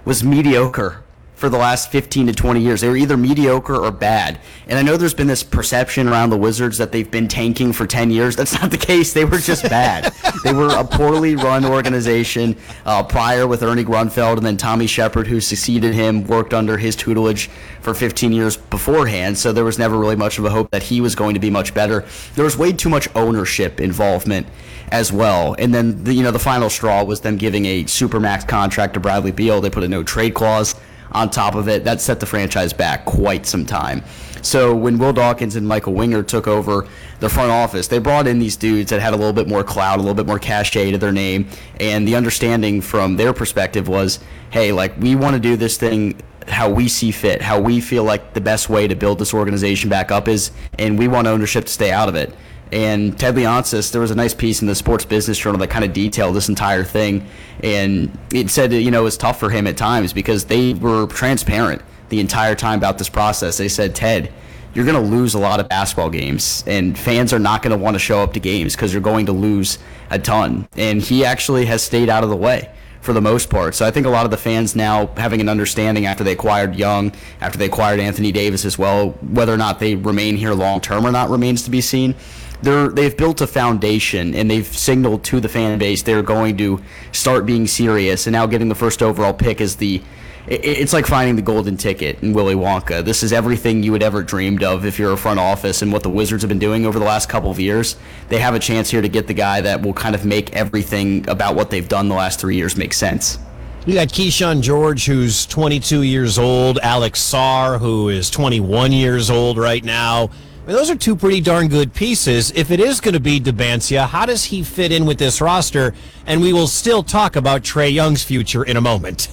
was mediocre for the last 15 to 20 years. They were either mediocre or bad. And I know there's been this perception around the Wizards that they've been tanking for 10 years. That's not the case. They were just bad. They were a poorly run organization prior with Ernie Grunfeld, and then Tommy Shepard, who succeeded him, worked under his tutelage for 15 years beforehand. So there was never really much of a hope that he was going to be much better. There was way too much ownership involvement as well. And then the final straw was them giving a supermax contract to Bradley Beal. They put a no trade clause on top of it. That set the franchise back quite some time. So when Will Dawkins and Michael Winger took over the front office, they brought in these dudes that had a little bit more clout, a little bit more cachet to their name, and the understanding from their perspective was, hey, like, we want to do this thing how we see fit, how we feel like the best way to build this organization back up is, and we want ownership to stay out of it. And Ted Leonsis, there was a nice piece in the Sports Business Journal that kind of detailed this entire thing, and it said it was tough for him at times because they were transparent the entire time about this process. They said, Ted, you're going to lose a lot of basketball games, and fans are not going to want to show up to games because you're going to lose a ton. And he actually has stayed out of the way for the most part. So I think a lot of the fans now having an understanding after they acquired Young, after they acquired Anthony Davis as well, whether or not they remain here long term or not remains to be seen. They've built a foundation, and they've signaled to the fan base they're going to start being serious. And now getting the first overall pick is it's like finding the golden ticket in Willy Wonka. This is everything you would ever dreamed of if you're a front office, and what the Wizards have been doing over the last couple of years. They have a chance here to get the guy that will kind of make everything about what they've done the last 3 years make sense. You got Keyshawn George, who's 22 years old, Alex Sarr, who is 21 years old right now. I mean, those are two pretty darn good pieces. If it is going to be Dembélé, how does he fit in with this roster? And we will still talk about Trae Young's future in a moment.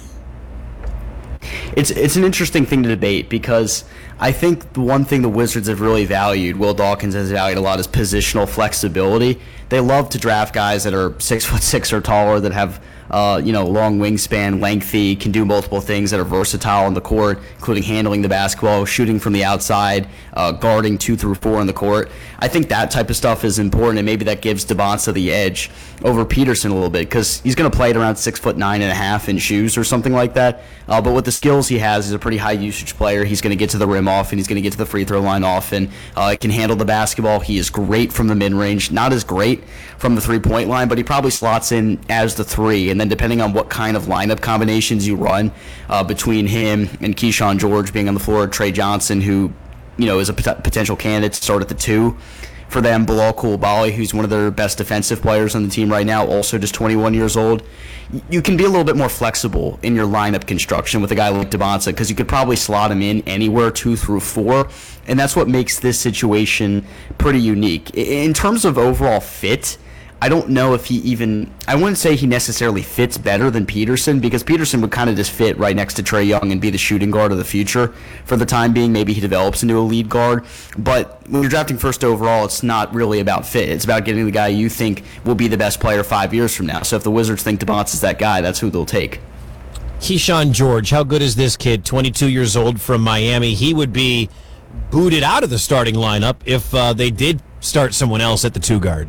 It's an interesting thing to debate because I think the one thing the Wizards have really valued, Will Dawkins has valued a lot, is positional flexibility. They love to draft guys that are 6'6" or taller, that have long wingspan, lengthy, can do multiple things, that are versatile on the court, including handling the basketball, shooting from the outside, guarding 2 through 4 on the court. I think that type of stuff is important, and maybe that gives Dembélé the edge over Peterson a little bit because he's going to play at around 6'9.5" in shoes or something like that. But with the skills he has, he's a pretty high usage player. He's going to get to the rim often. He's going to get to the free throw line often. Can handle the basketball. He is great from the mid range. Not as great from the 3-point line, but he probably slots in as the 3. And then depending on what kind of lineup combinations you run between him and Keyshawn George being on the floor, Trey Johnson, who is a potential candidate to start at the 2 for them, Bilal Coulibaly, who's one of their best defensive players on the team right now, also just 21 years old. You can be a little bit more flexible in your lineup construction with a guy like Dembélé because you could probably slot him in anywhere 2 through 4, and that's what makes this situation pretty unique. In terms of overall fit, I don't know if I wouldn't say he necessarily fits better than Peterson, because Peterson would kind of just fit right next to Trae Young and be the shooting guard of the future for the time being. Maybe he develops into a lead guard. But when you're drafting first overall, it's not really about fit. It's about getting the guy you think will be the best player 5 years from now. So if the Wizards think Dembélé is that guy, that's who they'll take. Keyshawn George, how good is this kid, 22 years old from Miami? He would be booted out of the starting lineup if they did start someone else at the 2 guard.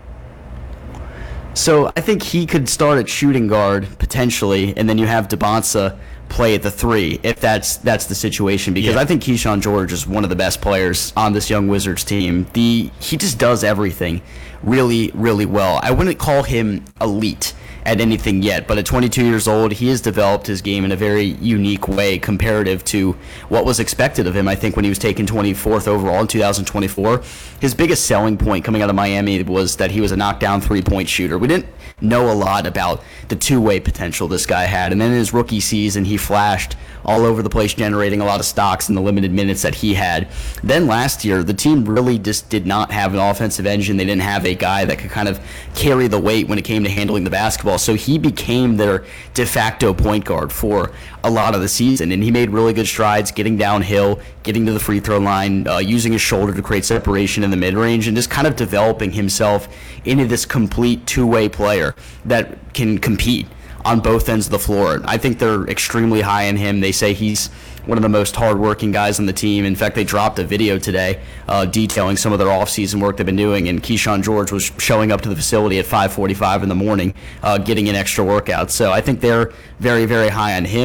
So I think he could start at shooting guard potentially, and then you have Dembélé play at the 3 if that's the situation. Because I think Keyshawn George is one of the best players on this young Wizards team. He just does everything really, really well. I wouldn't call him elite at anything yet, but at 22 years old, he has developed his game in a very unique way comparative to what was expected of him. I think when he was taken 24th overall in 2024, his biggest selling point coming out of Miami was that he was a knockdown 3-point shooter. We didn't know a lot about the two-way potential this guy had, and then in his rookie season, he flashed all over the place, generating a lot of stocks in the limited minutes that he had. Then last year, the team really just did not have an offensive engine. They didn't have a guy that could kind of carry the weight when it came to handling the basketball. So he became their de facto point guard for a lot of the season, and he made really good strides getting downhill, getting to the free throw line, using his shoulder to create separation in the mid-range, and just kind of developing himself into this complete two-way player that can compete on both ends of the floor. I think they're extremely high on him. They say he's one of the most hardworking guys on the team. In fact, they dropped a video today detailing some of their off-season work they've been doing, and Keyshawn George was showing up to the facility at 5:45 in the morning, getting in extra workouts. So I think they're very, very high on him.